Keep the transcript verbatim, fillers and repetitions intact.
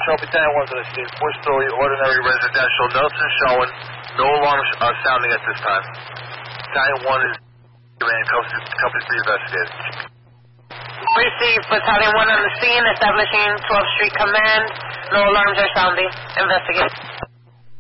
Patrol Battalion one's on the scene. Four-story, ordinary residential. Nothing showing. No alarms uh, sounding at this time. Battalion one is man. Company's being investigated. Received. Battalion one on the scene. Establishing twelfth Street Command. No alarms are sounding. Investigate.